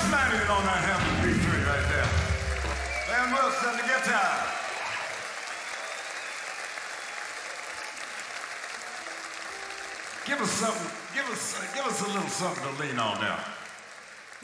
slamming it on that Hampton B3 right there. Van Wilson on the guitar. Give us something, give us a little something to lean on now.